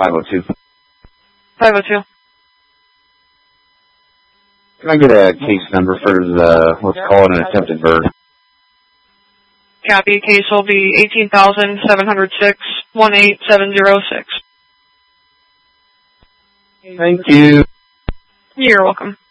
502. 502. Can I get a case number for the, let's call it an attempted murder? Copy. Case will be 18,706-18706. Thank you. You're welcome.